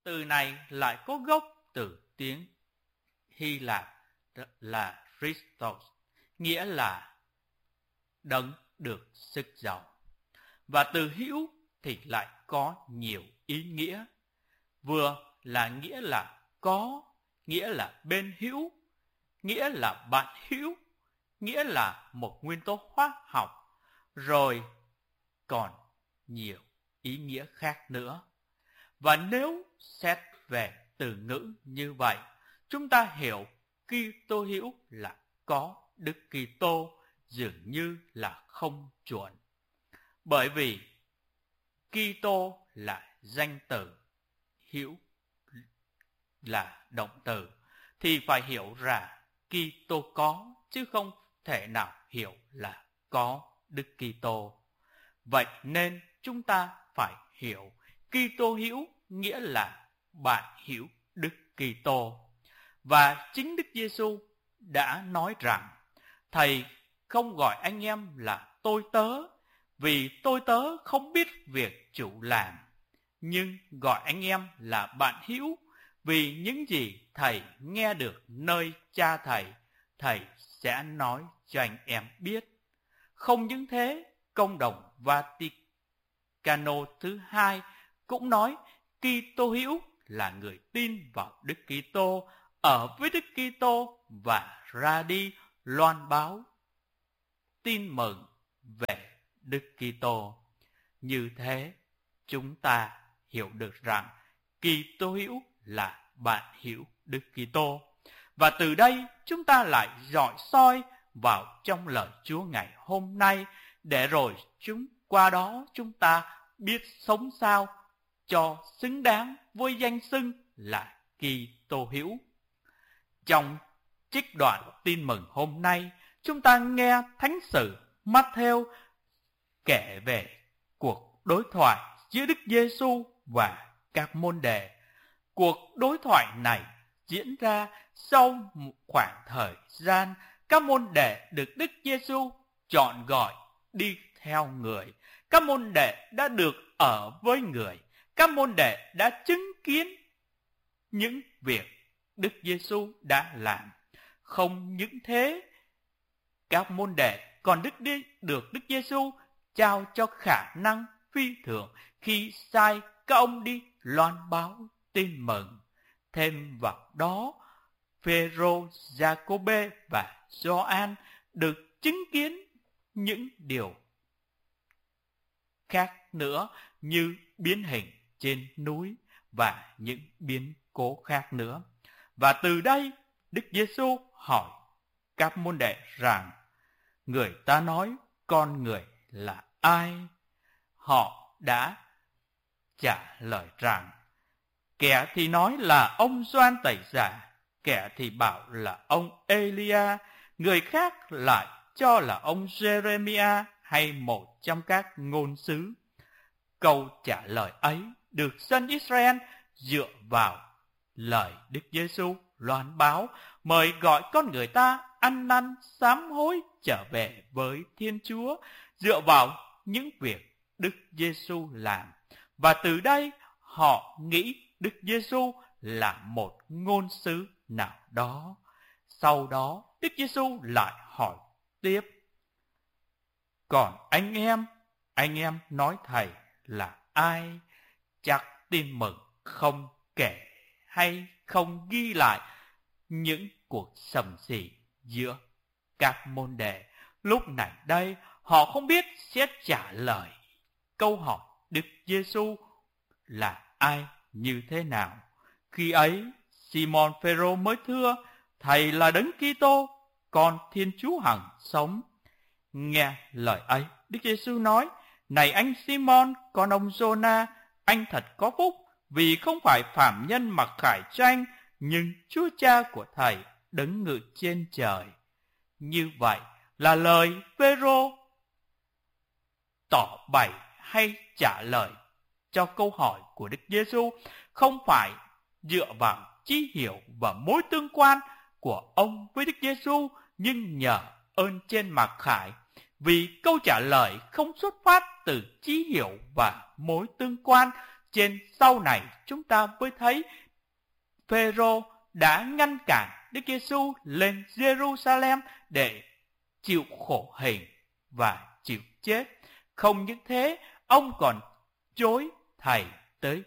Từ này lại có gốc từ tiếng Hy Lạp là Christos, nghĩa là đấng được sức giàu. Và từ hữu thì lại có nhiều ý nghĩa. Vừa là nghĩa là có, nghĩa là bên hữu, nghĩa là bạn hữu, nghĩa là một nguyên tố hóa học, rồi còn nhiều ý nghĩa khác nữa. Và nếu xét về từ ngữ như vậy, chúng ta hiểu Kitô hữu là có Đức Kitô dường như là không chuẩn. Bởi vì Kitô là danh từ, hữu là động từ, thì phải hiểu là Kitô có, chứ không thể nào hiểu là có Đức Kitô. Vậy nên chúng ta phải hiểu Kitô hữu nghĩa là bạn hữu Đức Kitô. Và chính Đức Giêsu đã nói rằng Thầy không gọi anh em là tôi tớ, vì tôi tớ không biết việc chủ làm, nhưng gọi anh em là bạn hữu, vì những gì Thầy nghe được nơi Cha Thầy sẽ nói cho anh em biết. Không những thế, Công đồng Vaticano thứ hai cũng nói Kitô hữu là người tin vào Đức Kitô, ở với Đức Kitô và ra đi loan báo tin mừng về Đức Kitô. Như thế, chúng ta hiểu được rằng Kitô hữu là bạn hữu Đức Kitô. Và từ đây chúng ta lại rọi soi vào trong lời Chúa ngày hôm nay, để rồi qua đó chúng ta biết sống sao cho xứng đáng với danh xưng là Kitô hữu. Trong trích đoạn tin mừng hôm nay, chúng ta nghe Thánh sử Mát-thêu kể về cuộc đối thoại giữa Đức Giêsu và các môn đệ. Cuộc đối thoại này diễn ra sau một khoảng thời gian các môn đệ được Đức Giêsu chọn gọi đi theo người. Các môn đệ đã được ở với người. Các môn đệ đã chứng kiến những việc Đức Giêsu đã làm. Không những thế, các môn đệ còn được Đức Giêsu trao cho khả năng phi thường khi sai các ông đi loan báo tin mừng. Thêm vào đó, Phêrô, Giacôbê và Gioan được chứng kiến những điều khác nữa như biến hình trên núi và những biến cố khác nữa. Và từ đây, Đức Giêsu hỏi các môn đệ rằng người ta nói con người là ai? Họ đã trả lời rằng kẻ thì nói là ông Gioan Tẩy Giả, kẻ thì bảo là ông Elia, người khác lại cho là ông Jeremia hay một trong các ngôn sứ. Câu trả lời ấy được dân Israel dựa vào lời Đức Giêsu loan báo, mời gọi con người ta ăn năn sám hối trở về với Thiên Chúa, dựa vào những việc Đức Giêsu làm. Và từ đây họ nghĩ Đức Giêsu là một ngôn sứ nào đó. Sau đó Đức Giêsu lại hỏi tiếp: còn anh em nói Thầy là ai? Chắc tin mừng không kể hay không ghi lại những cuộc sầm xì giữa các môn đệ. Lúc này đây họ không biết sẽ trả lời câu hỏi Đức Giêsu là ai như thế nào. Khi ấy Simon Phêrô mới thưa: Thầy là Đấng Kitô, con Thiên Chúa hằng sống. Nghe lời ấy, Đức Giêsu nói: này anh Simon, con ông Giô-na, anh thật có phúc, vì không phải phàm nhân mặc khải cho anh, nhưng Chúa Cha của Thầy đấng ngự trên trời. Như vậy là lời Phêrô tỏ bày hay trả lời cho câu hỏi của Đức Giêsu không phải dựa vào trí hiểu và mối tương quan của ông với Đức Giêsu, nhưng nhờ ơn trên mặc khải. Vì câu trả lời không xuất phát từ trí hiểu và mối tương quan, trên sau này chúng ta mới thấy Phêrô đã ngăn cản Đức Giêsu lên Jerusalem để chịu khổ hình và chịu chết. Không những thế, ông còn chối thầy tới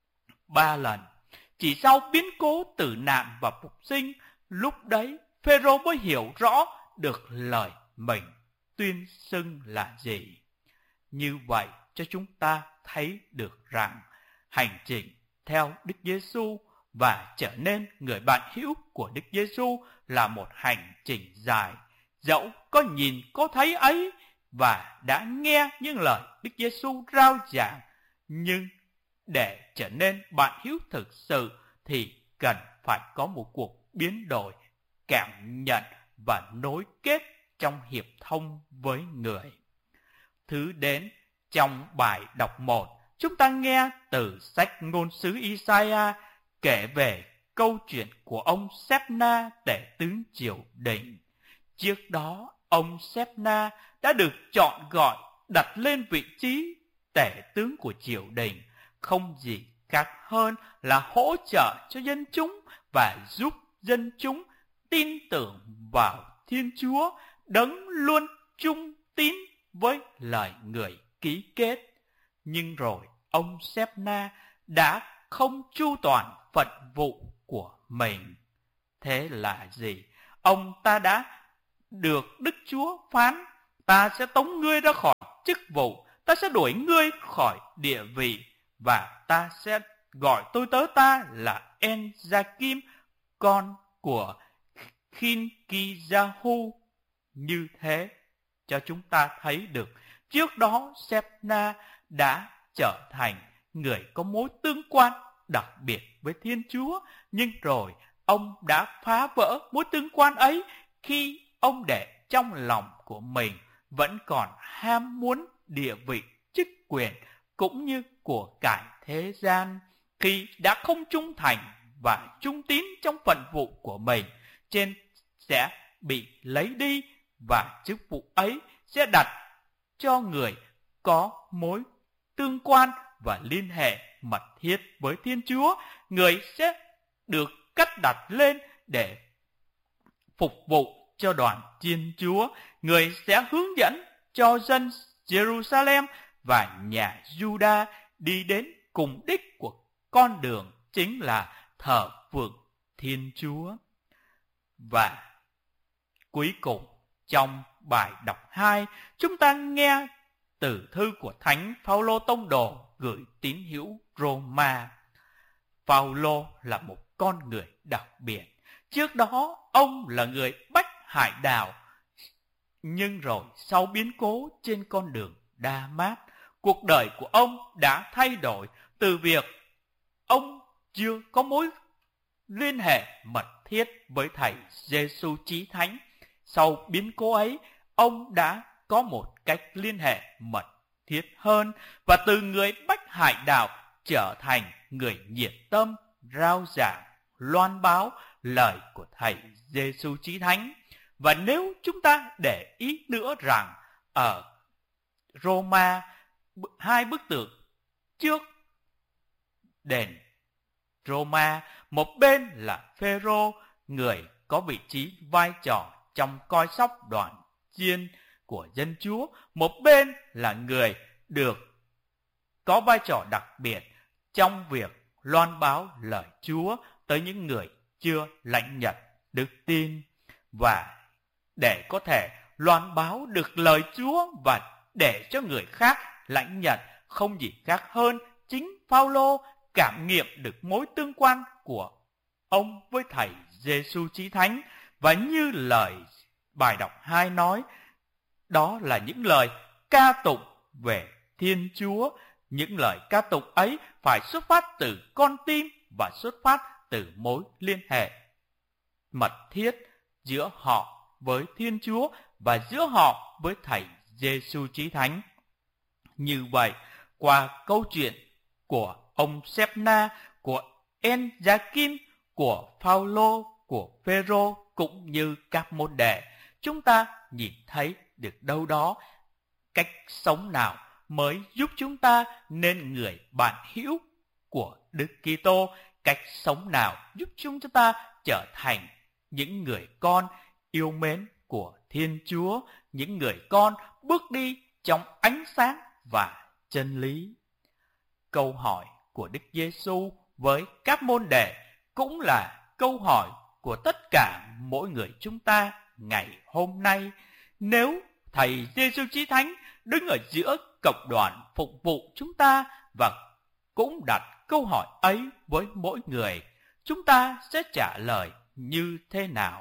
3 lần. Chỉ sau biến cố tử nạn và phục sinh, lúc đấy Phêrô mới hiểu rõ được lời mình tuyên xưng là gì. Như vậy cho chúng ta thấy được rằng hành trình theo Đức Giêsu và trở nên người bạn hữu của Đức Giêsu là một hành trình dài. Dẫu có nhìn có thấy ấy và đã nghe những lời Đức Giêsu rao giảng, nhưng để trở nên bạn hữu thực sự thì cần phải có một cuộc biến đổi cảm nhận và nối kết trong hiệp thông với người. Thứ đến trong bài đọc 1, chúng ta nghe từ sách ngôn sứ Isaiah kể về câu chuyện của ông Sếp-na tể tướng triều đình. Trước đó, ông Sếp-na đã được chọn gọi đặt lên vị trí tể tướng của triều đình, không gì khác hơn là hỗ trợ cho dân chúng và giúp dân chúng tin tưởng vào Thiên Chúa, đấng luôn trung tín với lời người ký kết. Nhưng rồi ông Sếp-na đã không chu toàn phận vụ của mình. Thế là gì? Ông ta đã được Đức Chúa phán: ta sẽ tống ngươi ra khỏi chức vụ, ta sẽ đuổi ngươi khỏi địa vị, và ta sẽ gọi tôi tớ ta là En-gia-kim, con của Khin-ki-gia-hu. Như thế cho chúng ta thấy được trước đó Sếp-na đã trở thành người có mối tương quan đặc biệt với Thiên Chúa, nhưng rồi ông đã phá vỡ mối tương quan ấy khi ông để trong lòng của mình vẫn còn ham muốn địa vị, chức quyền cũng như của cải thế gian. Khi đã không trung thành và trung tín trong phận vụ của mình, trên sẽ bị lấy đi, và chức vụ ấy sẽ đặt cho người có mối tương quan và liên hệ mật thiết với Thiên Chúa. Người sẽ được cắt đặt lên để phục vụ cho đoàn Thiên Chúa. Người sẽ hướng dẫn cho dân Jerusalem và nhà Juda đi đến cùng đích của con đường, chính là thờ phượng Thiên Chúa. Và cuối cùng, trong bài đọc 2, chúng ta nghe từ thư của Thánh Phao-lô tông đồ gửi tín hữu Roma. Phao-lô là một con người đặc biệt. Trước đó, ông là người bách hải đảo. Nhưng rồi sau biến cố trên con đường Đa-mát, cuộc đời của ông đã thay đổi từ việc ông chưa có mối liên hệ mật thiết với Thầy Giêsu Chí Thánh. Sau biến cố ấy, ông đã có một cách liên hệ mật thiết hơn, và từ người bách hải đảo trở thành người nhiệt tâm rao giảng, loan báo lời của Thầy Giêsu Chí Thánh. Và nếu chúng ta để ý nữa rằng ở Roma, 2 bức tượng trước đền Roma, một bên là Phêrô, người có vị trí vai trò trong coi sóc đoàn chiên của dân Chúa, một bên là người được có vai trò đặc biệt trong việc loan báo lời Chúa tới những người chưa lãnh nhận đức tin. Và để có thể loan báo được lời Chúa và để cho người khác lãnh nhận, không gì khác hơn chính Phao-lô cảm nghiệm được mối tương quan của ông với Thầy Giêsu Chí Thánh. Và như lời bài đọc 2 nói, đó là những lời ca tụng về Thiên Chúa. Những lời ca tụng ấy phải xuất phát từ con tim và xuất phát từ mối liên hệ mật thiết giữa họ với Thiên Chúa và giữa họ với Thầy Giêsu Chí Thánh. Như vậy, qua câu chuyện của ông Sếp-na, của En-gia-kim, của Phao-lô, của Phêrô cũng như các môn đệ, chúng ta nhìn thấy được đâu đó cách sống nào mới giúp chúng ta nên người bạn hữu của Đức Kitô, cách sống nào giúp chúng ta trở thành những người con yêu mến của Thiên Chúa, những người con bước đi trong ánh sáng và chân lý. Câu hỏi của Đức Giêsu với các môn đệ cũng là câu hỏi của tất cả mỗi người chúng ta ngày hôm nay. Nếu Thầy Giêsu Chí Thánh đứng ở giữa cộng đoàn phục vụ chúng ta và cũng đặt câu hỏi ấy với mỗi người, chúng ta sẽ trả lời như thế nào?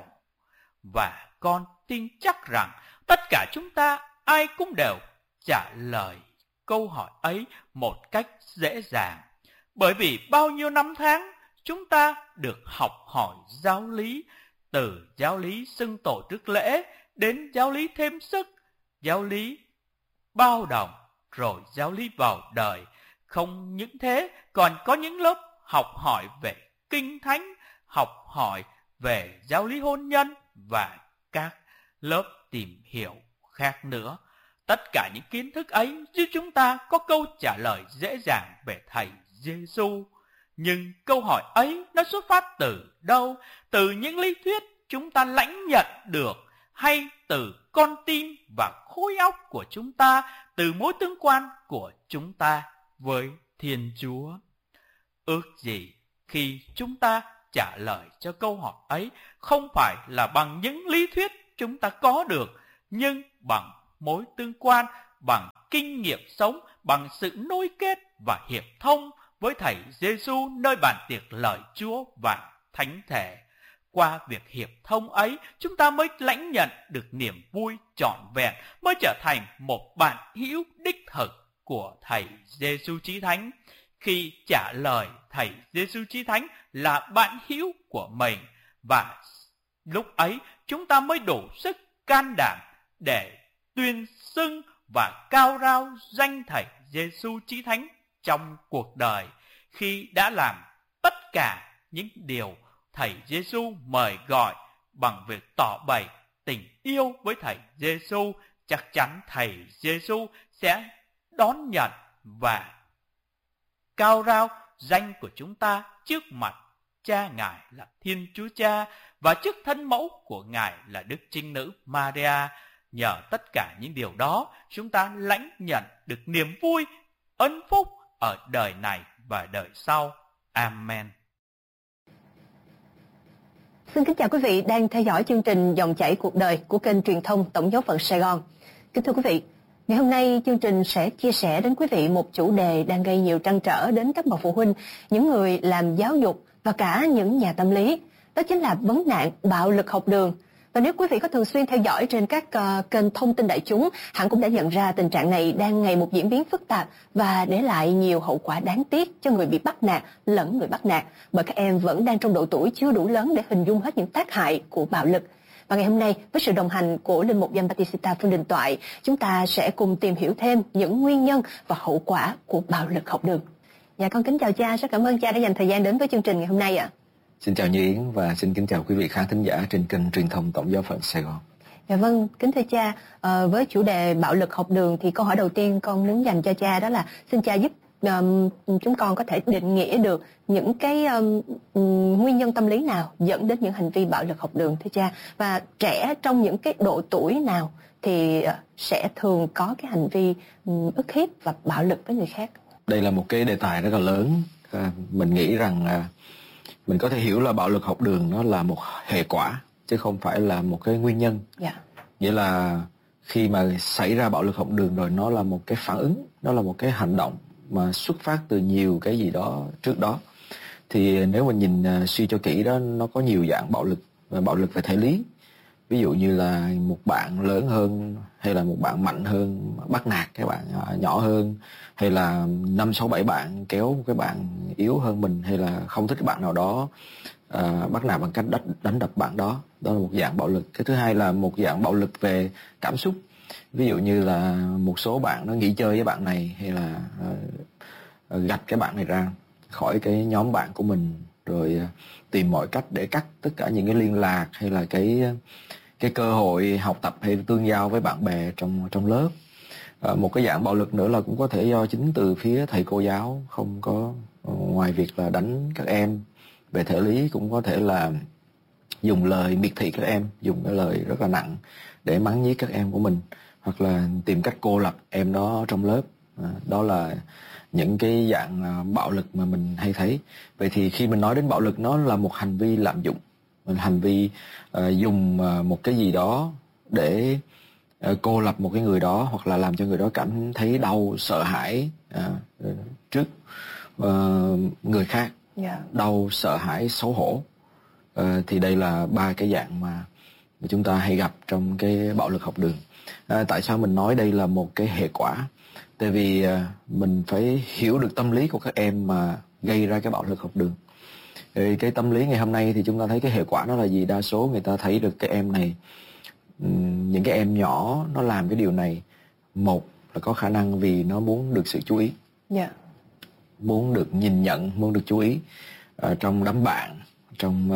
Và con tin chắc rằng tất cả chúng ta ai cũng đều trả lời câu hỏi ấy một cách dễ dàng. Bởi vì bao nhiêu năm tháng chúng ta được học hỏi giáo lý, từ giáo lý xưng tội trước lễ đến giáo lý thêm sức, giáo lý bao đồng, rồi giáo lý vào đời. Không những thế, còn có những lớp học hỏi về Kinh Thánh, học hỏi về giáo lý hôn nhân và các lớp tìm hiểu khác nữa. Tất cả những kiến thức ấy giúp chúng ta có câu trả lời dễ dàng về Thầy Giêsu. Nhưng câu hỏi ấy nó xuất phát từ đâu? Từ những lý thuyết chúng ta lãnh nhận được, hay từ con tim và khối óc của chúng ta, từ mối tương quan của chúng ta với Thiên Chúa? Ước gì khi chúng ta trả lời cho câu hỏi ấy không phải là bằng những lý thuyết chúng ta có được, nhưng bằng mối tương quan, bằng kinh nghiệm sống, bằng sự nối kết và hiệp thông với Thầy Giêsu nơi bàn tiệc lời Chúa và Thánh Thể. Qua việc hiệp thông ấy, chúng ta mới lãnh nhận được niềm vui trọn vẹn, mới trở thành một bạn hữu đích thực của Thầy Giêsu Chí Thánh. Khi trả lời Thầy Giêsu Chí Thánh là bạn hữu của mình, và lúc ấy chúng ta mới đủ sức can đảm để tuyên xưng và cao rao danh Thầy Giêsu Chí Thánh trong cuộc đời. Khi đã làm tất cả những điều Thầy Giêsu mời gọi bằng việc tỏ bày tình yêu với Thầy Giêsu, chắc chắn Thầy Giêsu sẽ đón nhận và cao rao danh của chúng ta trước mặt Cha Ngài là Thiên Chúa Cha và trước thân mẫu của Ngài là Đức Trinh Nữ Maria. Nhờ tất cả những điều đó, chúng ta lãnh nhận được niềm vui, ân phúc ở đời này và đời sau. Amen. Xin kính chào quý vị đang theo dõi chương trình Dòng chảy cuộc đời của kênh truyền thông Tổng giáo phận Sài Gòn. Kính thưa quý vị, ngày hôm nay chương trình sẽ chia sẻ đến quý vị một chủ đề đang gây nhiều trăn trở đến các bậc phụ huynh, những người làm giáo dục và cả những nhà tâm lý. Đó chính là vấn nạn bạo lực học đường. Và nếu quý vị có thường xuyên theo dõi trên các kênh thông tin đại chúng, hẳn cũng đã nhận ra tình trạng này đang ngày một diễn biến phức tạp và để lại nhiều hậu quả đáng tiếc cho người bị bắt nạt lẫn người bắt nạt, bởi các em vẫn đang trong độ tuổi chưa đủ lớn để hình dung hết những tác hại của bạo lực. Và ngày hôm nay, với sự đồng hành của Linh mục Giang Battista Phương Đình Toại, chúng ta sẽ cùng tìm hiểu thêm những nguyên nhân và hậu quả của bạo lực học đường. Dạ, con kính chào cha, rất cảm ơn cha đã dành thời gian đến với chương trình ngày hôm nay ạ. Xin chào Như Yến và xin kính chào quý vị khán thính giả trên kênh truyền thông Tổng giáo phận Sài Gòn. Dạ vâng, kính thưa cha, với chủ đề bạo lực học đường thì câu hỏi đầu tiên con muốn dành cho cha đó là xin cha giúp chúng con có thể định nghĩa được những cái nguyên nhân tâm lý nào dẫn đến những hành vi bạo lực học đường thưa cha, và trẻ trong những cái độ tuổi nào thì sẽ thường có cái hành vi ức hiếp và bạo lực với người khác. Đây là một cái đề tài rất là lớn. Mình nghĩ rằng mình có thể hiểu là bạo lực học đường nó là một hệ quả chứ không phải là một cái nguyên nhân. Nghĩa là khi mà xảy ra bạo lực học đường rồi, nó là một cái phản ứng, nó là một cái hành động mà xuất phát từ nhiều cái gì đó trước đó. Thì nếu mình nhìn suy cho kỹ đó, nó có nhiều dạng bạo lực, và bạo lực về thể lý. Ví dụ như là một bạn lớn hơn hay là một bạn mạnh hơn bắt nạt cái bạn nhỏ hơn, hay là 5, 6, 7 bạn kéo một cái bạn yếu hơn mình, hay là không thích bạn nào đó bắt nạt bằng cách đánh đập bạn đó. Đó là một dạng bạo lực. Cái thứ hai là một dạng bạo lực về cảm xúc. Ví dụ như là một số bạn nó nghỉ chơi với bạn này, hay là gạch cái bạn này ra khỏi cái nhóm bạn của mình, rồi tìm mọi cách để cắt tất cả những cái liên lạc hay là cái cơ hội học tập hay tương giao với bạn bè trong lớp. Một cái dạng bạo lực nữa là cũng có thể do chính từ phía thầy cô giáo không có ngoài việc là đánh các em về thể lý, cũng có thể là dùng lời miệt thị các em, dùng cái lời rất là nặng để mắng nhiếc các em của mình, hoặc là tìm cách cô lập em đó trong lớp. Đó là những cái dạng bạo lực mà mình hay thấy. Vậy thì khi mình nói đến bạo lực, nó là một hành vi lạm dụng, một hành vi dùng một cái gì đó để cô lập một cái người đó, hoặc là làm cho người đó cảm thấy đau, sợ hãi trước người khác, đau, sợ hãi, xấu hổ. Thì đây là 3 cái dạng mà chúng ta hay gặp trong cái bạo lực học đường. Tại sao mình nói đây là một cái hệ quả? Tại vì mình phải hiểu được tâm lý của các em mà gây ra cái bạo lực học đường. Cái tâm lý ngày hôm nay thì chúng ta thấy cái hệ quả nó là gì? Đa số người ta thấy được cái em này, những cái em nhỏ nó làm cái điều này, một là có khả năng vì nó muốn được sự chú ý, muốn được nhìn nhận, muốn được chú ý trong đám bạn, trong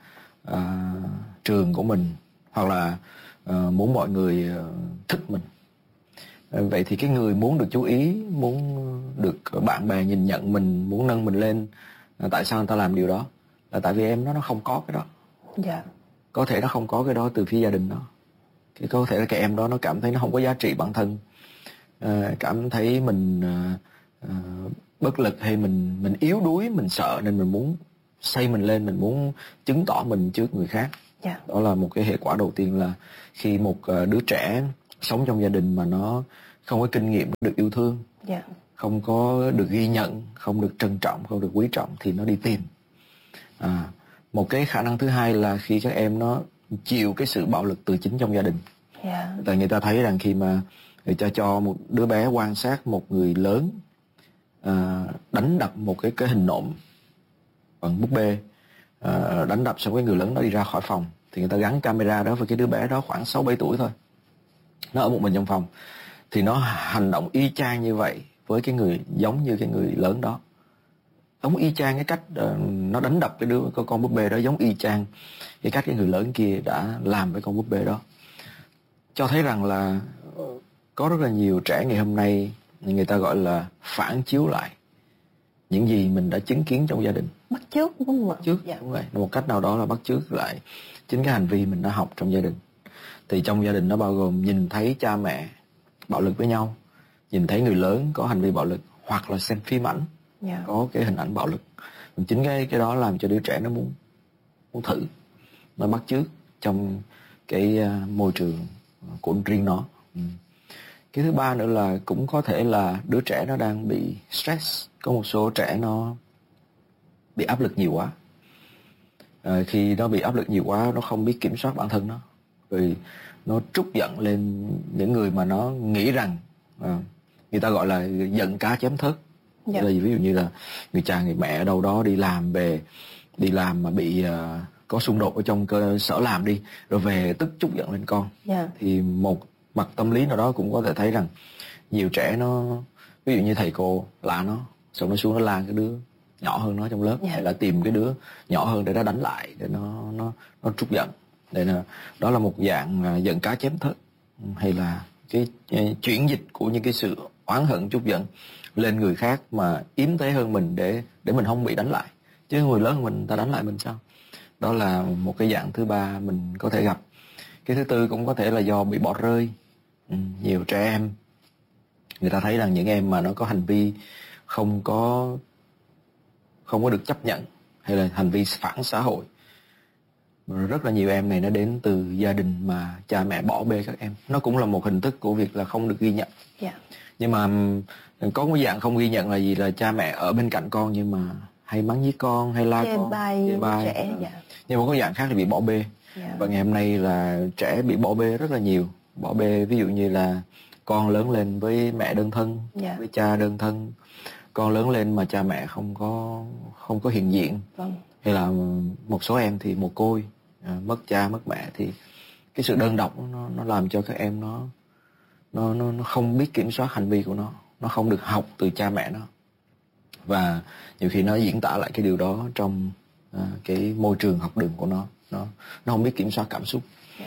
trường của mình, hoặc là muốn mọi người thích mình. Vậy thì cái người muốn được chú ý, muốn được bạn bè nhìn nhận mình, muốn nâng mình lên, tại sao người ta làm điều đó? Là tại vì em nó không có cái đó. Có thể nó không có cái đó từ phía gia đình nó. Có thể là cái em đó nó cảm thấy nó không có giá trị bản thân, cảm thấy mình bất lực, hay mình yếu đuối, mình sợ nên mình muốn xây mình lên, mình muốn chứng tỏ mình trước người khác. Đó là một cái hệ quả đầu tiên, là khi một đứa trẻ sống trong gia đình mà nó không có kinh nghiệm được yêu thương, không có được ghi nhận, không được trân trọng, không được quý trọng, thì nó đi tìm. Một cái khả năng thứ hai là khi các em nó chịu cái sự bạo lực từ chính trong gia đình. Tại người ta thấy rằng khi mà người ta cho một đứa bé quan sát một người lớn đánh đập một cái hình nộm bằng búp bê, đánh đập xong cái người lớn đó đi ra khỏi phòng, thì người ta gắn camera đó với cái đứa bé đó khoảng 6-7 tuổi thôi, nó ở một mình trong phòng, thì nó hành động y chang như vậy với cái người, giống như cái người lớn đó, giống y chang cái cách nó đánh đập cái con búp bê đó, giống y chang cái cách cái người lớn kia đã làm với con búp bê đó. Cho thấy rằng là có rất là nhiều trẻ ngày hôm nay, người ta gọi là phản chiếu lại những gì mình đã chứng kiến trong gia đình. Bắt chước đúng không ạ? Trước, đúng vậy. Một cách nào đó là bắt chước lại chính cái hành vi mình đã học trong gia đình. Thì trong gia đình nó bao gồm nhìn thấy cha mẹ bạo lực với nhau, nhìn thấy người lớn có hành vi bạo lực, hoặc là xem phim ảnh có cái hình ảnh bạo lực. Chính cái đó làm cho đứa trẻ nó muốn thử, nó bắt chước trong cái môi trường của riêng nó. Cái thứ ba nữa là cũng có thể là đứa trẻ nó đang bị stress. Có một số trẻ nó bị áp lực nhiều quá. Khi nó bị áp lực nhiều quá, nó không biết kiểm soát bản thân nó, rồi nó trút giận lên những người mà nó nghĩ rằng người ta gọi là giận cá chém thớt. Là ví dụ như là người cha người mẹ ở đâu đó đi làm về, đi làm mà bị có xung đột ở trong cơ sở làm đi, rồi về tức trút giận lên con. Thì một mặt tâm lý nào đó cũng có thể thấy rằng nhiều trẻ nó, ví dụ như thầy cô la nó, xong nó xuống nó la cái đứa nhỏ hơn nó trong lớp, hay là tìm cái đứa nhỏ hơn để nó đánh lại, để nó trút giận. Để đó là một dạng giận cá chém thớt, hay là cái chuyển dịch của những cái sự oán hận trút giận lên người khác mà yếm thế hơn mình, để mình không bị đánh lại. Chứ người lớn hơn mình, ta đánh lại mình sao? Đó là một cái dạng thứ ba mình có thể gặp. Cái thứ tư cũng có thể là do bị bỏ rơi. Nhiều trẻ em, người ta thấy rằng những em mà nó có hành vi không có được chấp nhận, hay là hành vi phản xã hội, rất là nhiều em này nó đến từ gia đình mà cha mẹ bỏ bê các em. Nó cũng là một hình thức của việc là không được ghi nhận. Nhưng mà có một dạng không ghi nhận là gì? Là cha mẹ ở bên cạnh con nhưng mà hay mắng với con, hay la con, chê bai trẻ. Nhưng mà có dạng khác là bị bỏ bê. Và ngày hôm nay là trẻ bị bỏ bê rất là nhiều. Bỏ bê ví dụ như là con lớn lên với mẹ đơn thân, với cha đơn thân. Con lớn lên mà cha mẹ không có hiện diện. Hay là một số em thì mồ côi, mất cha mất mẹ, thì cái sự đơn độc nó làm cho các em nó không biết kiểm soát hành vi của nó không được học từ cha mẹ nó, và nhiều khi nó diễn tả lại cái điều đó trong cái môi trường học đường của nó không biết kiểm soát cảm xúc.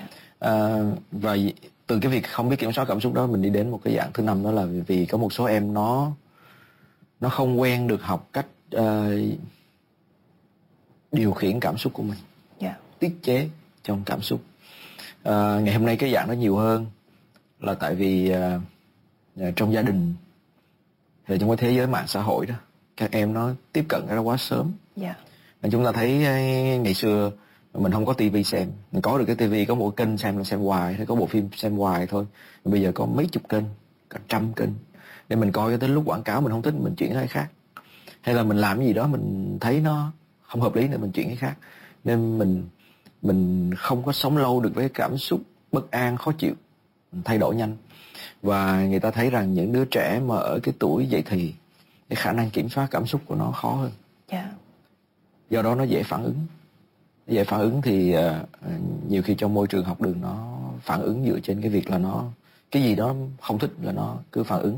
Và từ cái việc không biết kiểm soát cảm xúc đó, mình đi đến một cái dạng thứ năm, đó là vì có một số em nó không quen được học cách điều khiển cảm xúc của mình, tiết chế trong cảm xúc. Ngày hôm nay cái dạng đó nhiều hơn là tại vì trong gia đình, rồi trong cái thế giới mạng xã hội đó, các em nó tiếp cận cái đó quá sớm. Chúng ta thấy ngày xưa mình không có tivi xem, mình có được cái tivi có một kênh xem là xem hoài, hay có bộ phim xem hoài thôi. Bây giờ có mấy chục kênh, cả 100 kênh để mình coi, cho tới lúc quảng cáo mình không thích mình chuyển cái khác, hay là mình làm cái gì đó mình thấy nó không hợp lý nữa mình chuyển cái khác. Nên mình không có sống lâu được với cảm xúc bất an, khó chịu, mình thay đổi nhanh. Và người ta thấy rằng những đứa trẻ mà ở cái tuổi dậy thì, cái khả năng kiểm soát cảm xúc của nó khó hơn. Do đó nó dễ phản ứng. Dễ phản ứng thì nhiều khi trong môi trường học đường nó phản ứng dựa trên cái việc là nó cái gì đó không thích là nó cứ phản ứng.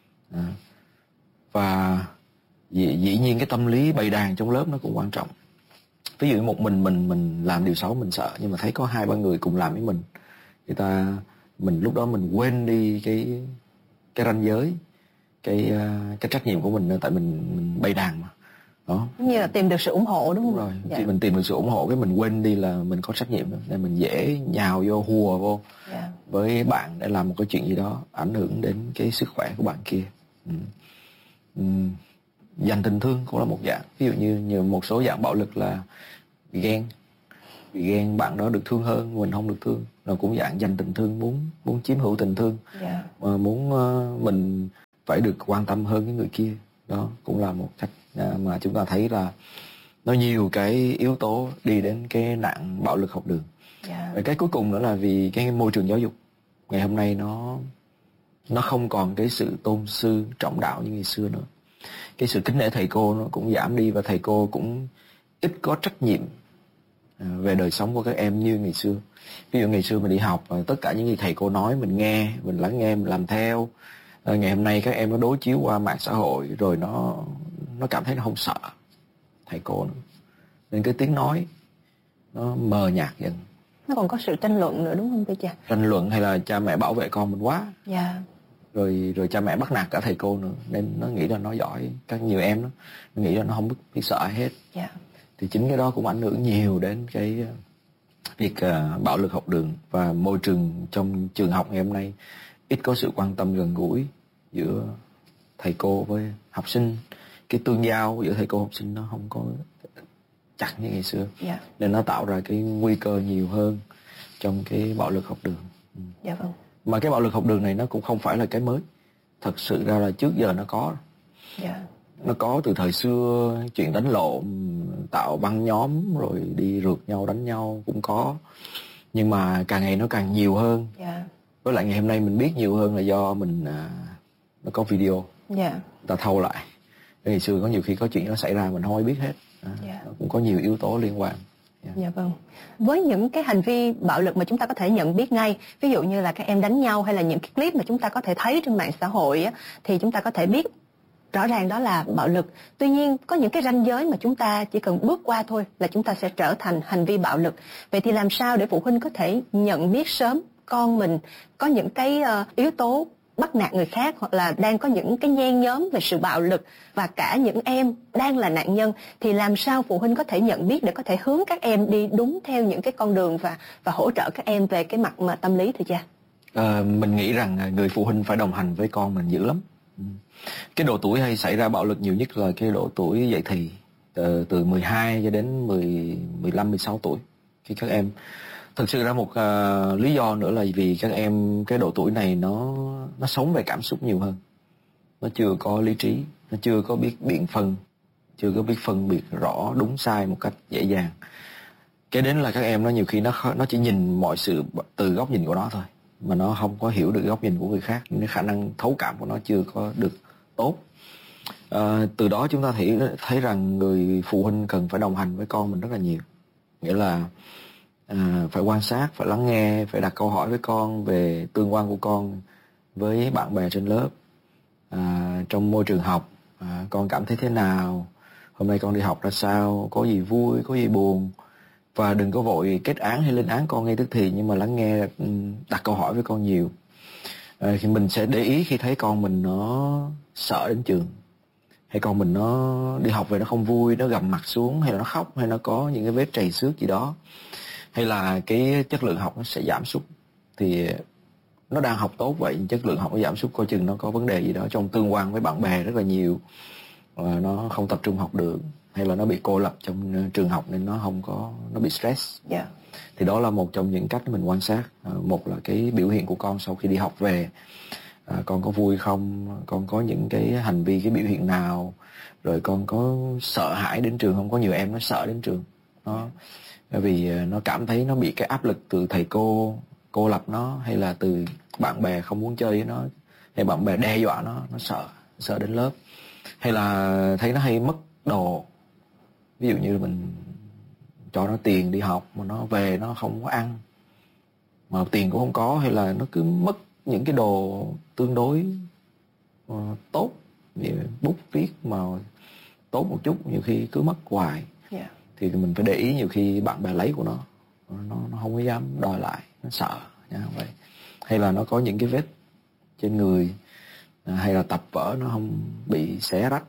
Và dĩ nhiên cái tâm lý bầy đàn trong lớp nó cũng quan trọng. Ví dụ một mình làm điều xấu mình sợ, nhưng mà thấy có 2-3 người cùng làm với mình lúc đó mình quên đi cái ranh giới, cái trách nhiệm của mình nữa, tại mình bầy đàn mà. Đó. Như là tìm được sự ủng hộ đúng không? Đúng rồi. Khi mình tìm được sự ủng hộ, cái mình quên đi là mình có trách nhiệm nữa, nên mình dễ nhào vô, hùa vô với bạn để làm một cái chuyện gì đó ảnh hưởng đến cái sức khỏe của bạn kia. Dành tình thương cũng là một dạng. Ví dụ như một số dạng bạo lực là bị ghen bạn đó được thương hơn, mình không được thương, là cũng dạng dành tình thương, muốn chiếm hữu tình thương, mà muốn mình phải được quan tâm hơn cái người kia. Đó cũng là một cách mà chúng ta thấy là nó nhiều cái yếu tố đi đến cái nạn bạo lực học đường. Và cái cuối cùng nữa là vì cái môi trường giáo dục ngày hôm nay nó không còn cái sự tôn sư trọng đạo như ngày xưa nữa. Cái sự kính nể thầy cô nó cũng giảm đi, và thầy cô cũng ít có trách nhiệm về đời sống của các em như ngày xưa. Ví dụ ngày xưa mình đi học, tất cả những gì thầy cô nói mình nghe, mình lắng nghe, mình làm theo. Ngày hôm nay các em nó đối chiếu qua mạng xã hội, rồi nó cảm thấy nó không sợ thầy cô nữa, nên cái tiếng nói nó mờ nhạt dần. Nó còn có sự tranh luận nữa đúng không thưa cha? Tranh luận, hay là cha mẹ bảo vệ con mình quá. Rồi cha mẹ bắt nạt cả thầy cô nữa, nên nó nghĩ là nó giỏi. Các nhiều em nó nghĩ là nó không biết sợ ai hết. Thì chính cái đó cũng ảnh hưởng nhiều đến cái việc bạo lực học đường. Và môi trường trong trường học ngày hôm nay ít có sự quan tâm gần gũi giữa thầy cô với học sinh. Cái tương giao giữa thầy cô học sinh nó không có chặt như ngày xưa. Nên nó tạo ra cái nguy cơ nhiều hơn trong cái bạo lực học đường. Mà cái bạo lực học đường này nó cũng không phải là cái mới. Thật sự ra là trước giờ nó có. Nó có từ thời xưa, chuyện đánh lộn, tạo băng nhóm rồi đi rượt nhau, đánh nhau cũng có. Nhưng mà càng ngày nó càng nhiều hơn. Với lại ngày hôm nay mình biết nhiều hơn là do mình nó có video. Ta thâu lại. Ngày xưa có nhiều khi có chuyện nó xảy ra mình không ai biết hết. Nó cũng có nhiều yếu tố liên quan. Với những cái hành vi bạo lực mà chúng ta có thể nhận biết ngay, ví dụ như là các em đánh nhau hay là những cái clip mà chúng ta có thể thấy trên mạng xã hội á, thì chúng ta có thể biết rõ ràng đó là bạo lực. Tuy nhiên có những cái ranh giới mà chúng ta chỉ cần bước qua thôi là chúng ta sẽ trở thành hành vi bạo lực. Vậy thì làm sao để phụ huynh có thể nhận biết sớm con mình có những cái yếu tố bắt nạt người khác, hoặc là đang có những cái nhen nhóm về sự bạo lực, và cả những em đang là nạn nhân, thì làm sao phụ huynh có thể nhận biết để có thể hướng các em đi đúng theo những cái con đường và hỗ trợ các em về cái mặt mà tâm lý thưa cha? Mình nghĩ rằng người phụ huynh phải đồng hành với con mình dữ lắm. Cái độ tuổi hay xảy ra bạo lực nhiều nhất là cái độ tuổi dậy thì, từ 12 cho đến 15, 16 tuổi. Khi các em thực sự ra một lý do nữa là vì các em cái độ tuổi này nó sống về cảm xúc nhiều hơn. Nó chưa có lý trí, nó chưa có biết chưa có biết phân biệt rõ đúng sai một cách dễ dàng. Cái đến là các em nó nhiều khi nó chỉ nhìn mọi sự từ góc nhìn của nó thôi, mà nó không có hiểu được góc nhìn của người khác, nên khả năng thấu cảm của nó chưa có được tốt. Từ đó chúng ta thấy rằng người phụ huynh cần phải đồng hành với con mình rất là nhiều. Nghĩa là phải quan sát, phải lắng nghe, phải đặt câu hỏi với con về tương quan của con với bạn bè trên lớp, trong môi trường học, con cảm thấy thế nào, hôm nay con đi học ra sao, có gì vui, có gì buồn. Và đừng có vội kết án hay lên án con ngay tức thì, nhưng mà lắng nghe, đặt câu hỏi với con nhiều. Thì mình sẽ để ý khi thấy con mình nó sợ đến trường, hay con mình nó đi học về nó không vui, nó gầm mặt xuống, hay là nó khóc, hay nó có những cái vết trầy xước gì đó, hay là cái chất lượng học nó sẽ giảm sút, thì nó đang học tốt vậy, chất lượng học nó giảm sút, coi chừng nó có vấn đề gì đó trong tương quan với bạn bè rất là nhiều, nó không tập trung học được, hay là nó bị cô lập trong trường học nên nó bị stress. Thì đó là một trong những cách mình quan sát. Một là cái biểu hiện của con sau khi đi học về, con có vui không, con có những cái hành vi, cái biểu hiện nào, rồi con có sợ hãi đến trường không. Có nhiều em nó sợ đến trường, bởi vì nó cảm thấy nó bị cái áp lực từ thầy cô lập nó, hay là từ bạn bè không muốn chơi với nó, hay bạn bè đe dọa nó sợ đến lớp, hay là thấy nó hay mất đồ. Ví dụ như mình cho nó tiền đi học mà nó về nó không có ăn, mà tiền cũng không có, hay là nó cứ mất những cái đồ tương đối tốt, bút viết mà tốt một chút, nhiều khi cứ mất hoài. Thì mình phải để ý, nhiều khi bạn bè lấy của nó không có dám đòi lại, nó sợ nha vậy. Hay là nó có những cái vết trên người, hay là tập vở nó không bị xé rách.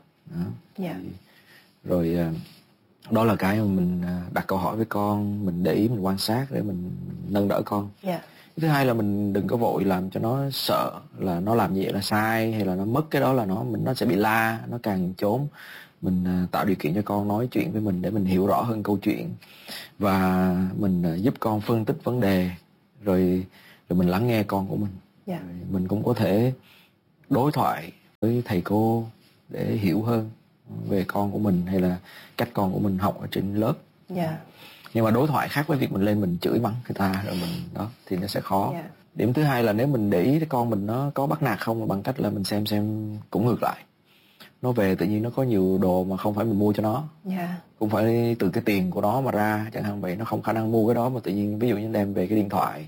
Rồi đó là cái mà mình đặt câu hỏi với con, mình để ý, mình quan sát để mình nâng đỡ con. Thứ hai là mình đừng có vội làm cho nó sợ là nó làm gì là sai, hay là nó mất cái đó là nó sẽ bị la, nó càng trốn. Mình tạo điều kiện cho con nói chuyện với mình để mình hiểu rõ hơn câu chuyện, và mình giúp con phân tích vấn đề, rồi mình lắng nghe con của mình. Mình cũng có thể đối thoại với thầy cô để hiểu hơn về con của mình, hay là cách con của mình học ở trên lớp. Nhưng mà đối thoại khác với việc mình lên mình chửi mắng người ta rồi mình đó thì nó sẽ khó. Điểm thứ hai là nếu mình để ý cái con mình nó có bắt nạt không, bằng cách là mình xem cũng ngược lại. Nó về tự nhiên nó có nhiều đồ mà không phải mình mua cho nó, cũng phải từ cái tiền của nó mà ra chẳng hạn vậy. Nó không khả năng mua cái đó mà tự nhiên ví dụ như đem về cái điện thoại,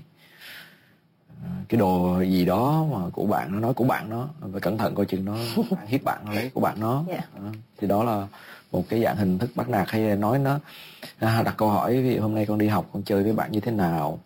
cái đồ gì đó mà của bạn, nó nói của bạn nó, phải cẩn thận coi chừng nó hiếp bạn, nó lấy của bạn nó. Thì đó là một cái dạng hình thức bắt nạt. Hay là nói nó đặt câu hỏi, ví dụ hôm nay con đi học con chơi với bạn như thế nào,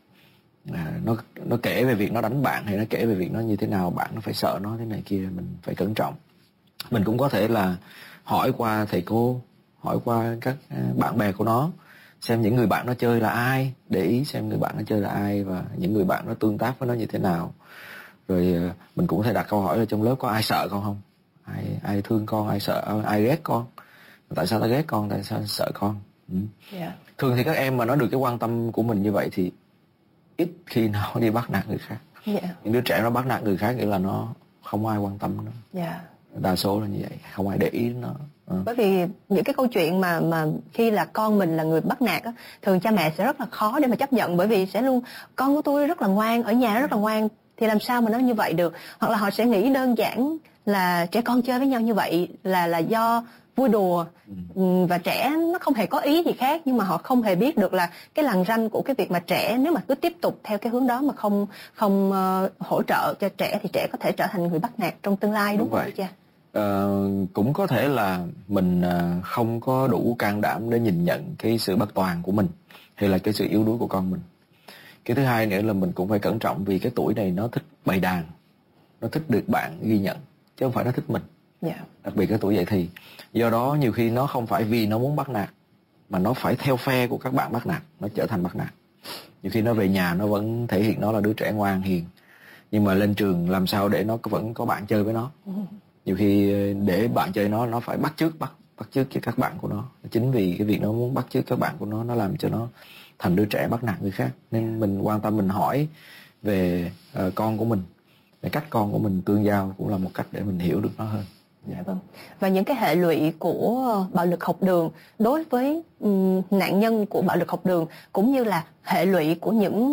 nó kể về việc nó đánh bạn, hay nó kể về việc nó như thế nào, bạn nó phải sợ nó thế này kia, mình phải cẩn trọng. Mình cũng có thể là hỏi qua thầy cô, hỏi qua các bạn bè của nó, xem những người bạn nó chơi là ai, để ý xem người bạn nó chơi là ai, và những người bạn nó tương tác với nó như thế nào. Rồi mình cũng có thể đặt câu hỏi là trong lớp có ai sợ con không, ai thương con, ai sợ, ai ghét con, tại sao ta ghét con, tại sao sợ con. Thường thì các em mà nó được cái quan tâm của mình như vậy thì ít khi nào đi bắt nạt người khác. Những đứa trẻ nó bắt nạt người khác nghĩa là nó không ai quan tâm nó. Đa số là như vậy, không ai để ý nó. Bởi vì những cái câu chuyện mà khi là con mình là người bắt nạt á, thường cha mẹ sẽ rất là khó để mà chấp nhận, bởi vì sẽ luôn con của tôi rất là ngoan, ở nhà nó rất là ngoan, thì làm sao mà nó như vậy được. Hoặc là họ sẽ nghĩ đơn giản là trẻ con chơi với nhau như vậy là do vui đùa, và trẻ nó không hề có ý gì khác, nhưng mà họ không hề biết được là cái lằn ranh của cái việc mà trẻ nếu mà cứ tiếp tục theo cái hướng đó mà không hỗ trợ cho trẻ thì trẻ có thể trở thành người bắt nạt trong tương lai. Đúng vậy. Cha cũng có thể là mình không có đủ can đảm để nhìn nhận cái sự bất toàn của mình, hay là cái sự yếu đuối của con mình. Cái thứ hai nữa là mình cũng phải cẩn trọng, vì cái tuổi này nó thích bày đàn, nó thích được bạn ghi nhận chứ không phải nó thích mình. Đặc biệt cái tuổi dậy thì. Do đó nhiều khi nó không phải vì nó muốn bắt nạt, mà nó phải theo phe của các bạn bắt nạt, nó trở thành bắt nạt. Nhiều khi nó về nhà nó vẫn thể hiện nó là đứa trẻ ngoan hiền, nhưng mà lên trường làm sao để nó vẫn có bạn chơi với nó. Nhiều khi để bạn chơi nó phải bắt chước các bạn của nó. Chính vì cái việc nó muốn bắt chước các bạn của nó làm cho nó thành đứa trẻ bắt nạt người khác. Nên mình quan tâm, mình hỏi về con của mình, về cách con của mình tương giao cũng là một cách để mình hiểu được nó hơn. Và những cái hệ lụy của bạo lực học đường đối với nạn nhân của bạo lực học đường, cũng như là hệ lụy của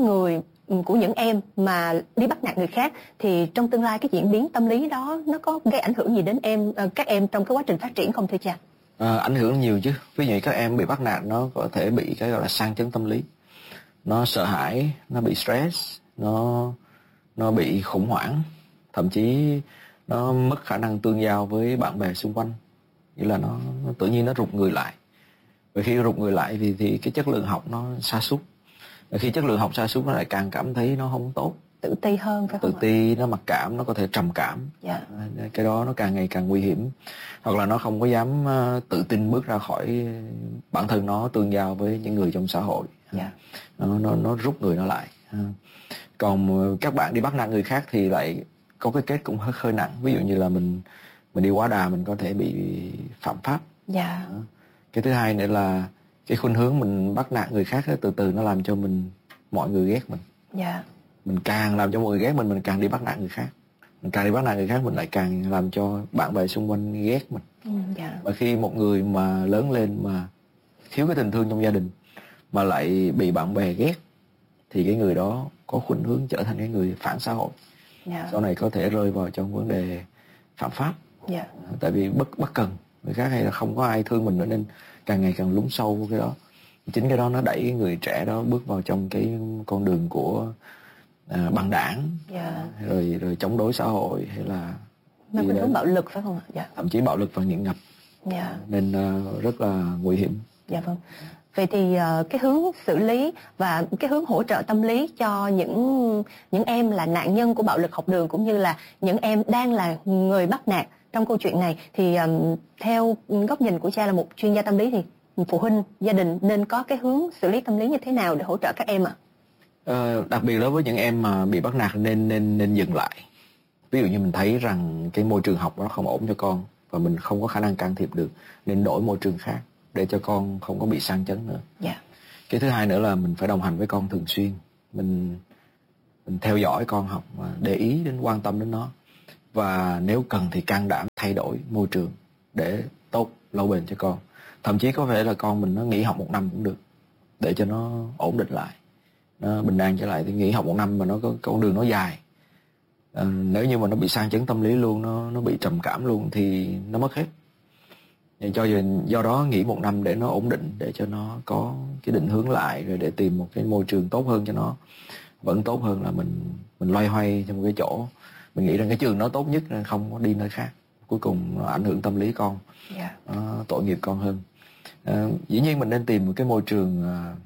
những em mà đi bắt nạt người khác, thì trong tương lai cái diễn biến tâm lý đó nó có gây ảnh hưởng gì đến các em trong cái quá trình phát triển không thưa cha? Ảnh hưởng nhiều chứ. Ví dụ các em bị bắt nạt nó có thể bị cái gọi là sang chấn tâm lý, nó sợ hãi, nó bị stress, nó bị khủng hoảng, thậm chí nó mất khả năng tương giao với bạn bè xung quanh, nghĩa là nó tự nhiên nó rụt người lại. Và khi rụt người lại thì cái chất lượng học nó sa sút. Và khi chất lượng học sa sút nó lại càng cảm thấy nó không tốt. tự ti hơn phải không tự ti, nó mặc cảm, nó có thể trầm cảm. Cái đó nó càng ngày càng nguy hiểm. Hoặc là nó không có dám tự tin bước ra khỏi bản thân nó, tương giao với những người trong xã hội. Nó rút người nó lại. Còn các bạn đi bắt nạt người khác thì lại có cái kết cũng hơi nặng. Ví dụ như là mình đi quá đà, mình có thể bị phạm pháp. Cái thứ hai nữa là cái khuynh hướng mình bắt nạt người khác từ từ nó làm cho mọi người ghét mình. Mình càng làm cho mọi người ghét mình càng đi bắt nạt người khác. Mình càng đi bắt nạt người khác, mình lại càng làm cho bạn bè xung quanh ghét mình. Và khi một người mà lớn lên mà thiếu cái tình thương trong gia đình mà lại bị bạn bè ghét thì cái người đó có khuynh hướng trở thành cái người phản xã hội. Sau này có thể rơi vào trong vấn đề phạm pháp. Tại vì bất cần người khác hay là không có ai thương mình nữa, nên càng ngày càng lún sâu vào cái đó. Chính cái đó nó đẩy người trẻ đó bước vào trong cái con đường của băng đảng, rồi chống đối xã hội, hay là khuynh hướng bạo lực phải không ạ? Thậm chí bạo lực và nghiện ngập. Nên rất là nguy hiểm. Vâng. Vậy thì cái hướng xử lý và cái hướng hỗ trợ tâm lý cho những em là nạn nhân của bạo lực học đường, cũng như là những em đang là người bắt nạt trong câu chuyện này, thì theo góc nhìn của cha là một chuyên gia tâm lý thì phụ huynh, gia đình nên có cái hướng xử lý tâm lý như thế nào để hỗ trợ các em ạ? Đặc biệt đối với những em mà bị bắt nạt nên dừng lại. Ví dụ như mình thấy rằng cái môi trường học nó không ổn cho con và mình không có khả năng can thiệp được, nên đổi môi trường khác để cho con không có bị sang chấn nữa. Cái thứ hai nữa là mình phải đồng hành với con thường xuyên. Mình theo dõi con học, để ý đến, quan tâm đến nó. Và nếu cần thì can đảm thay đổi môi trường để tốt, lâu bền cho con. Thậm chí có thể là con mình nó nghỉ học 1 năm cũng được, để cho nó ổn định lại, nó bình an trở lại. Thì nghỉ học 1 năm mà nó có con đường nó dài. Nếu như mà nó bị sang chấn tâm lý luôn, nó bị trầm cảm luôn thì nó mất hết. Do đó nghỉ 1 năm để nó ổn định, để cho nó có cái định hướng lại, rồi để tìm một cái môi trường tốt hơn cho nó. Vẫn tốt hơn là mình loay hoay trong một cái chỗ. Mình nghĩ rằng cái trường nó tốt nhất nên không có đi nơi khác. Cuối cùng nó ảnh hưởng tâm lý con, tội nghiệp con hơn. Dĩ nhiên mình nên tìm một cái môi trường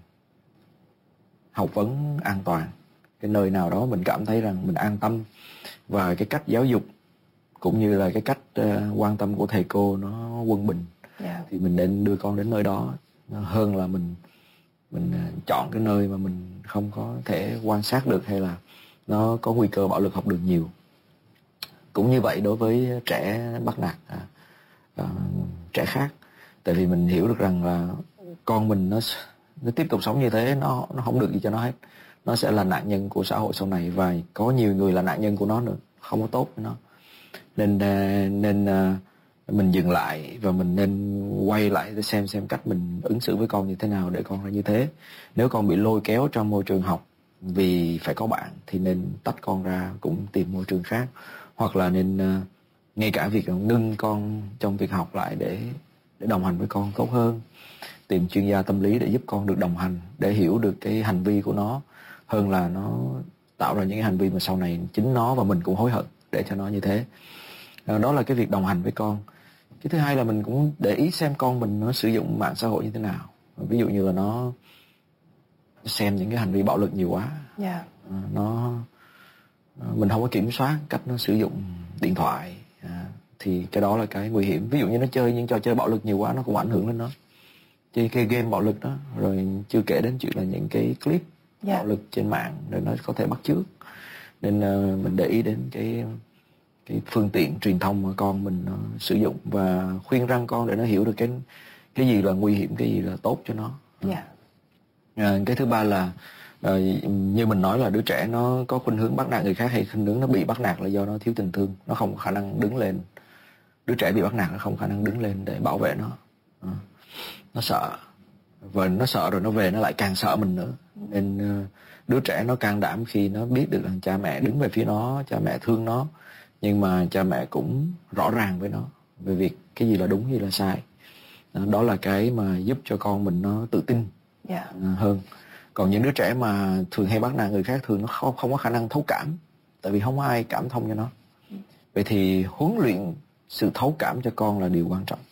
học vấn an toàn, cái nơi nào đó mình cảm thấy rằng mình an tâm, và cái cách giáo dục cũng như là cái cách quan tâm của thầy cô nó quân bình, thì mình nên đưa con đến nơi đó hơn là mình chọn cái nơi mà mình không có thể quan sát được, hay là nó có nguy cơ bạo lực học đường nhiều. Cũng như vậy đối với trẻ bắt nạt trẻ khác. Tại vì mình hiểu được rằng là con mình nó tiếp tục sống như thế, nó không được gì cho nó hết. Nó sẽ là nạn nhân của xã hội sau này, và có nhiều người là nạn nhân của nó nữa, không có tốt với nó. Nên mình dừng lại và mình nên quay lại để xem cách mình ứng xử với con như thế nào để con là như thế. Nếu con bị lôi kéo trong môi trường học vì phải có bạn thì nên tách con ra, cũng tìm môi trường khác. Hoặc là nên ngay cả việc ngưng con trong việc học lại để đồng hành với con tốt hơn. Tìm chuyên gia tâm lý để giúp con được đồng hành, để hiểu được cái hành vi của nó, hơn là nó tạo ra những cái hành vi mà sau này chính nó và mình cũng hối hận để cho nó như thế. Đó là cái việc đồng hành với con. Cái thứ hai là mình cũng để ý xem con mình nó sử dụng mạng xã hội như thế nào. Ví dụ như là nó xem những cái hành vi bạo lực nhiều quá, mình không có kiểm soát cách nó sử dụng điện thoại, thì cái đó là cái nguy hiểm. Ví dụ như nó chơi những trò chơi bạo lực nhiều quá, nó cũng ảnh hưởng đến nó. Chơi cái game bạo lực đó, rồi chưa kể đến chuyện là những cái clip bạo lực trên mạng rồi nó có thể bắt chước. Nên mình để ý đến cái phương tiện truyền thông mà con mình sử dụng, và khuyên răn con để nó hiểu được cái gì là nguy hiểm, cái gì là tốt cho nó. Cái thứ ba là như mình nói là đứa trẻ nó có khuynh hướng bắt nạt người khác, hay khuynh hướng nó bị bắt nạt là do nó thiếu tình thương. Nó không có khả năng đứng lên. Đứa trẻ bị bắt nạt nó không có khả năng đứng lên để bảo vệ nó. Nó sợ, và nó sợ rồi nó về nó lại càng sợ mình nữa. Nên đứa trẻ nó can đảm khi nó biết được rằng cha mẹ đứng về phía nó, cha mẹ thương nó, nhưng mà cha mẹ cũng rõ ràng với nó về việc cái gì là đúng, cái gì là sai. Đó là cái mà giúp cho con mình nó tự tin hơn. Còn những đứa trẻ mà thường hay bắt nạt người khác, thường nó không có khả năng thấu cảm, tại vì không có ai cảm thông cho nó. Vậy thì huấn luyện sự thấu cảm cho con là điều quan trọng.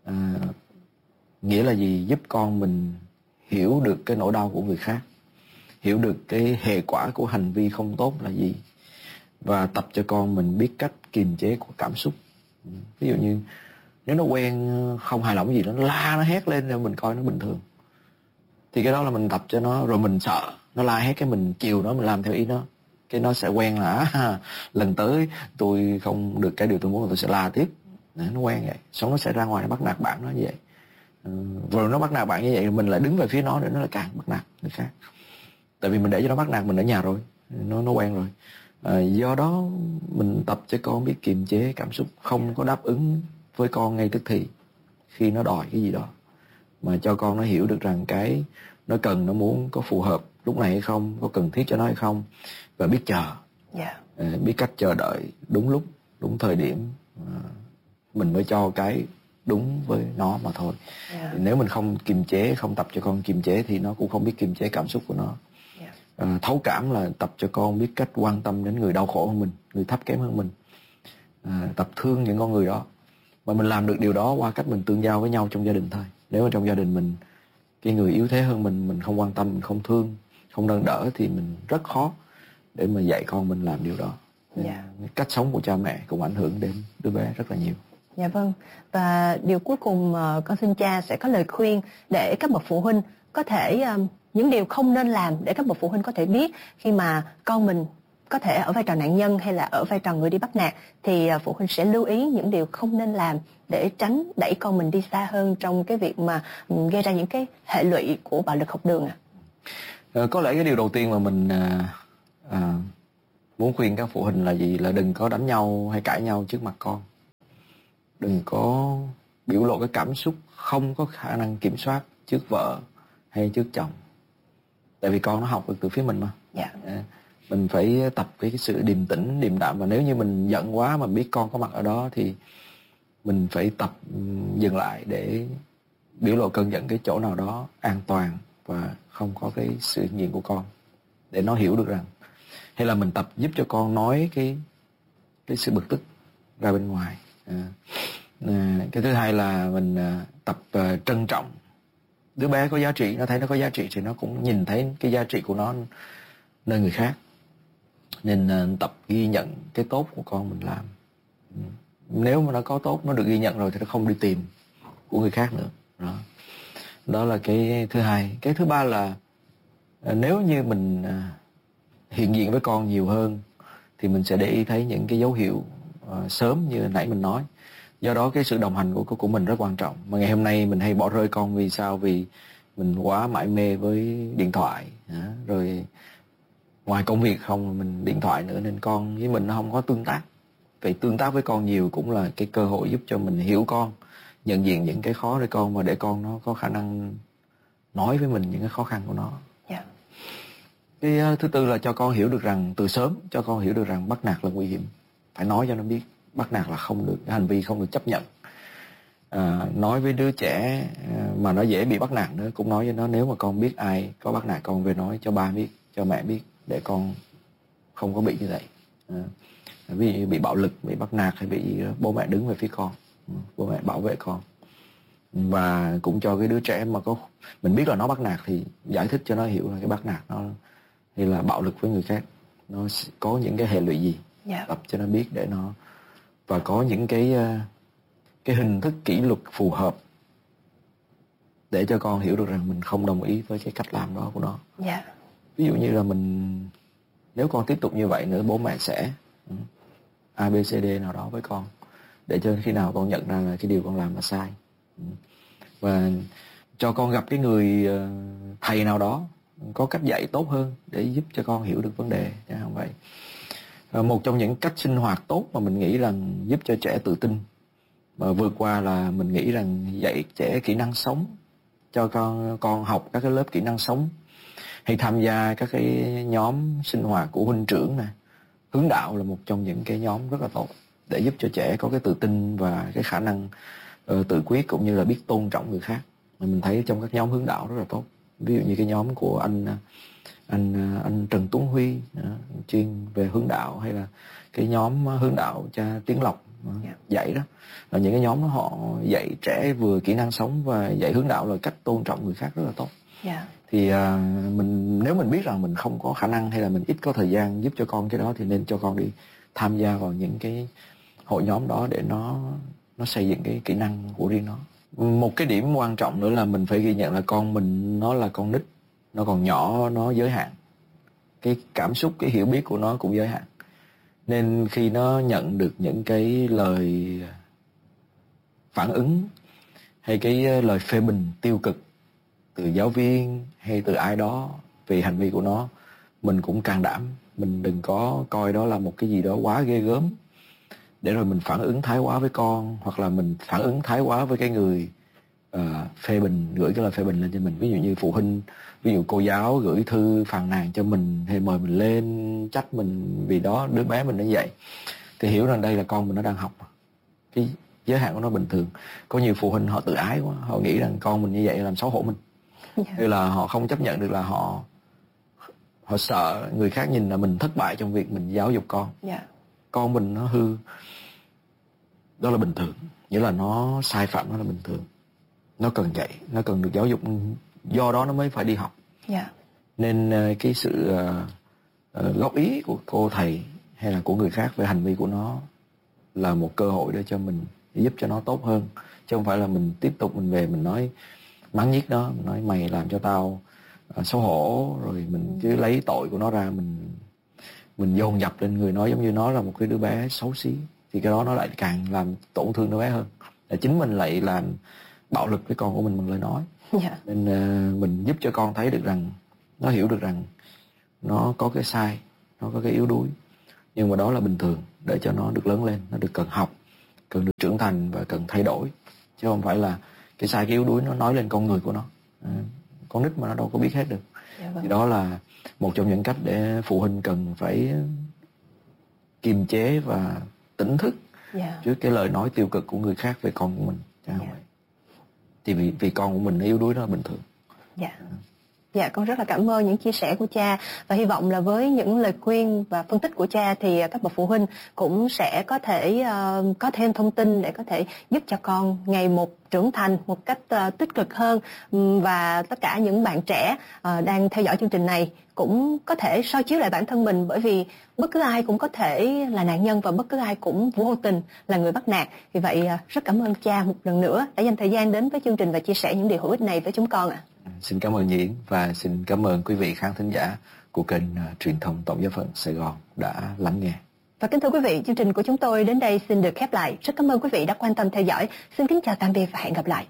Nghĩa là gì? Giúp con mình hiểu được cái nỗi đau của người khác, hiểu được cái hệ quả của hành vi không tốt là gì, và tập cho con mình biết cách kiềm chế của cảm xúc. Ví dụ như nếu nó quen không hài lòng gì nó la, nó hét lên rồi mình coi nó bình thường, thì cái đó là mình tập cho nó, rồi mình sợ nó la hét cái mình chiều nó, mình làm theo ý nó, cái nó sẽ quen là lần tới tôi không được cái điều tôi muốn là tôi sẽ la tiếp. Nó quen vậy, xong nó sẽ ra ngoài nó bắt nạt bạn nó như vậy. Rồi nó bắt nạt bạn như vậy mình lại đứng về phía nó để nó lại càng bắt nạt người khác, tại vì mình để cho nó bắt nạt mình ở nhà rồi, nó quen rồi. Do đó mình tập cho con biết kiềm chế cảm xúc, không có đáp ứng với con ngay tức thì khi nó đòi cái gì đó, mà cho con nó hiểu được rằng cái nó cần, nó muốn có phù hợp lúc này hay không, có cần thiết cho nó hay không, và biết chờ. Biết cách chờ đợi đúng lúc, đúng thời điểm, mình mới cho cái đúng với nó mà thôi. Nếu mình không kiềm chế, không tập cho con kiềm chế thì nó cũng không biết kiềm chế cảm xúc của nó. Thấu cảm là tập cho con biết cách quan tâm đến người đau khổ hơn mình, người thấp kém hơn mình, tập thương những con người đó. Mà mình làm được điều đó qua cách mình tương giao với nhau trong gia đình thôi. Nếu mà trong gia đình mình, cái người yếu thế hơn mình không quan tâm, mình không thương, không nâng đỡ thì mình rất khó để mà dạy con mình làm điều đó. Cách sống của cha mẹ cũng ảnh hưởng đến đứa bé rất là nhiều. Dạ vâng. Và điều cuối cùng con xin cha sẽ có lời khuyên để các bậc phụ huynh có thể những điều không nên làm để các bậc phụ huynh có thể biết khi mà con mình có thể ở vai trò nạn nhân hay là ở vai trò người đi bắt nạt, thì phụ huynh sẽ lưu ý những điều không nên làm để tránh đẩy con mình đi xa hơn trong cái việc mà gây ra những cái hệ lụy của bạo lực học đường ạ. Có lẽ cái điều đầu tiên mà mình muốn khuyên các phụ huynh là gì? Là đừng có đánh nhau hay cãi nhau trước mặt con. Đừng có biểu lộ cái cảm xúc không có khả năng kiểm soát trước vợ hay trước chồng. Tại vì con nó học được từ phía mình mà. Mình phải tập cái sự điềm tĩnh, điềm đạm. Và nếu như mình giận quá mà biết con có mặt ở đó thì mình phải tập dừng lại để biểu lộ cơn giận cái chỗ nào đó an toàn và không có cái sự hiện diện của con, để nó hiểu được rằng, hay là mình tập giúp cho con nói cái sự bực tức ra bên ngoài. Cái thứ hai là mình tập trân trọng. Đứa bé có giá trị, nó thấy nó có giá trị thì nó cũng nhìn thấy cái giá trị của nó nơi người khác, nên tập ghi nhận cái tốt của con mình làm. Nếu mà nó có tốt, nó được ghi nhận rồi thì nó không đi tìm của người khác nữa. Đó là cái thứ hai. Cái thứ ba là nếu như mình hiện diện với con nhiều hơn thì mình sẽ để ý thấy những cái dấu hiệu sớm như nãy mình nói. Do đó cái sự đồng hành của mình rất quan trọng. Mà ngày hôm nay mình hay bỏ rơi con vì sao? Vì mình quá mải mê với điện thoại, rồi ngoài công việc không mình điện thoại nữa, nên con với mình nó không có tương tác. Vậy tương tác với con nhiều cũng là cái cơ hội giúp cho mình hiểu con, nhận diện những cái khó để con, và để con nó có khả năng nói với mình những cái khó khăn của nó. Cái thứ tư là cho con hiểu được rằng, từ sớm cho con hiểu được rằng bắt nạt là nguy hiểm. Phải nói cho nó biết bắt nạt là không được, cái hành vi không được chấp nhận. Nói với đứa trẻ mà nó dễ bị bắt nạt nữa, cũng nói cho nó, nếu mà con biết ai có bắt nạt con về nói cho ba biết, cho mẹ biết, để con không có bị như vậy. Ví dụ bị bạo lực, bị bắt nạt hay bị bố mẹ đứng về phía con, bố mẹ bảo vệ con. Và cũng cho cái đứa trẻ mà mình biết là nó bắt nạt thì giải thích cho nó hiểu là cái bắt nạt nó hay là bạo lực với người khác nó có những cái hệ lụy gì. Tập cho nó biết để nó, và có những cái hình thức kỷ luật phù hợp để cho con hiểu được rằng mình không đồng ý với cái cách làm đó của nó. Ví dụ như là nếu con tiếp tục như vậy nữa, bố mẹ sẽ ABCD nào đó với con, để cho khi nào con nhận ra là cái điều con làm là sai. Và cho con gặp cái người thầy nào đó có cách dạy tốt hơn để giúp cho con hiểu được vấn đề, chứ không vậy. Một trong những cách sinh hoạt tốt mà mình nghĩ rằng giúp cho trẻ tự tin mà vượt qua là mình nghĩ rằng dạy trẻ kỹ năng sống, cho con học các cái lớp kỹ năng sống, hay tham gia các cái nhóm sinh hoạt của huynh trưởng này. Hướng đạo là một trong những cái nhóm rất là tốt để giúp cho trẻ có cái tự tin và cái khả năng tự quyết, cũng như là biết tôn trọng người khác. Mình thấy trong các nhóm hướng đạo rất là tốt. Ví dụ như cái nhóm của anh Trần Tuấn Huy chuyên về hướng đạo, hay là cái nhóm hướng đạo cha Tiến Lộc dạy đó, là những cái nhóm đó họ dạy trẻ vừa kỹ năng sống và dạy hướng đạo là cách tôn trọng người khác rất là tốt. Thì nếu mình biết rằng mình không có khả năng hay là mình ít có thời gian giúp cho con cái đó thì nên cho con đi tham gia vào những cái hội nhóm đó để nó xây dựng cái kỹ năng của riêng nó. Một cái điểm quan trọng nữa là mình phải ghi nhận là con mình nó là con nít, nó còn nhỏ, nó giới hạn. Cái cảm xúc, cái hiểu biết của nó cũng giới hạn. Nên khi nó nhận được những cái lời phản ứng hay cái lời phê bình tiêu cực từ giáo viên hay từ ai đó về hành vi của nó, mình cũng can đảm, mình đừng có coi đó là một cái gì đó quá ghê gớm để rồi mình phản ứng thái quá với con, hoặc là mình phản ứng thái quá với cái người phê bình, gửi cái lời phê bình lên cho mình. Ví dụ như phụ huynh, ví dụ cô giáo gửi thư phàn nàn cho mình hay mời mình lên trách mình vì đó đứa bé mình nó vậy, thì hiểu rằng đây là con mình nó đang học, cái giới hạn của nó bình thường. Có nhiều phụ huynh họ tự ái quá, họ nghĩ rằng con mình như vậy làm xấu hổ mình, hay là họ không chấp nhận được là họ sợ người khác nhìn là mình thất bại trong việc mình giáo dục con. Con mình nó hư, đó là bình thường, nghĩa là nó sai phạm, nó là bình thường, nó cần dạy, nó cần được giáo dục, do đó nó mới phải đi học. Nên cái sự góp ý của cô thầy hay là của người khác về hành vi của nó là một cơ hội để cho mình giúp cho nó tốt hơn, chứ không phải là mình tiếp tục mình về mình nói mắng nhiếc nó, mình nói mày làm cho tao xấu hổ, rồi mình cứ lấy tội của nó ra mình dồn dập lên người nó, giống như nó là một cái đứa bé xấu xí, thì cái đó nó lại càng làm tổn thương đứa bé hơn, là chính mình lại làm bạo lực với con của mình bằng lời nói. Nên mình giúp cho con thấy được rằng, nó hiểu được rằng nó có cái sai, nó có cái yếu đuối, nhưng mà đó là bình thường để cho nó được lớn lên, nó được cần học, cần được trưởng thành và cần thay đổi, chứ không phải là cái sai, cái yếu đuối nó nói lên con người của nó. Con nít mà nó đâu có biết hết được. Thì đó là một trong những cách để phụ huynh cần phải kiềm chế và tỉnh thức trước cái lời nói tiêu cực của người khác về con của mình. Thì vì con của mình nó yếu đuối, đó là bình thường. Dạ, con rất là cảm ơn những chia sẻ của cha, và hy vọng là với những lời khuyên và phân tích của cha thì các bậc phụ huynh cũng sẽ có thể có thêm thông tin để có thể giúp cho con ngày một trưởng thành một cách tích cực hơn, và tất cả những bạn trẻ đang theo dõi chương trình này cũng có thể soi chiếu lại bản thân mình, bởi vì bất cứ ai cũng có thể là nạn nhân và bất cứ ai cũng vô tình là người bắt nạt. Vì vậy rất cảm ơn cha một lần nữa đã dành thời gian đến với chương trình và chia sẻ những điều hữu ích này với chúng con ạ. Xin cảm ơn Nhi và xin cảm ơn quý vị khán thính giả của kênh truyền thông Tổng giáo phận Sài Gòn đã lắng nghe. Và kính thưa quý vị, chương trình của chúng tôi đến đây xin được khép lại. Rất cảm ơn quý vị đã quan tâm theo dõi. Xin kính chào tạm biệt và hẹn gặp lại.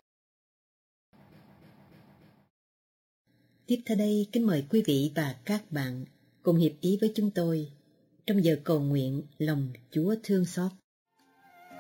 Tiếp theo đây, kính mời quý vị và các bạn cùng hiệp ý với chúng tôi trong giờ cầu nguyện lòng Chúa thương xót.